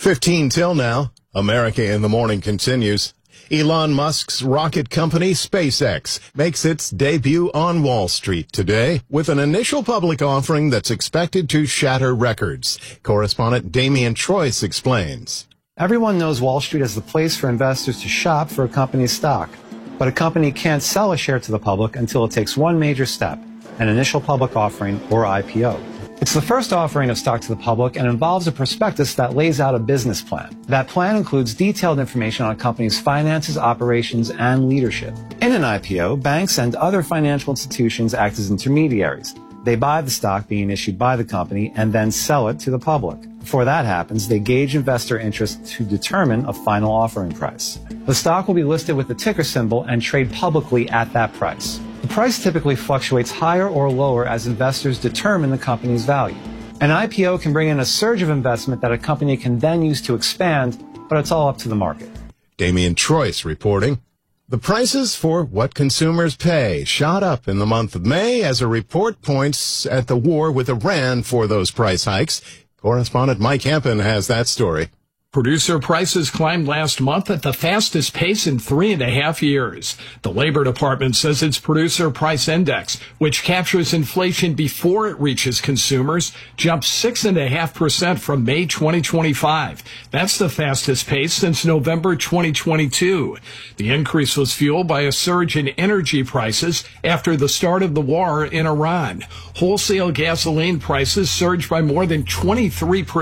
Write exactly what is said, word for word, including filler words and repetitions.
fifteen till now. America in the Morning continues. Elon Musk's rocket company, SpaceX, makes its debut on Wall Street today with an initial public offering that's expected to shatter records. Correspondent Damian Troyce explains. Everyone knows Wall Street as the place for investors to shop for a company's stock. But a company can't sell a share to the public until it takes one major step, an initial public offering, or I P O. It's the first offering of stock to the public and involves a prospectus that lays out a business plan. That plan includes detailed information on a company's finances, operations, and leadership. In an I P O, banks and other financial institutions act as intermediaries. They buy the stock being issued by the company and then sell it to the public. Before that happens, they gauge investor interest to determine a final offering price. The stock will be listed with the ticker symbol and trade publicly at that price. The price typically fluctuates higher or lower as investors determine the company's value. An I P O can bring in a surge of investment that a company can then use to expand, but it's all up to the market. Damian Troyce reporting. The prices for what consumers pay shot up in the month of May as a report points at the war with Iran for those price hikes. Correspondent Mike Hempen has that story. Producer prices climbed last month at the fastest pace in three and a half years. The Labor Department says its Producer Price Index, which captures inflation before it reaches consumers, jumped six and a half percent from May twenty twenty-five. That's the fastest pace since November twenty twenty-two. The increase was fueled by a surge in energy prices after the start of the war in Iran. Wholesale gasoline prices surged by more than twenty-three percent.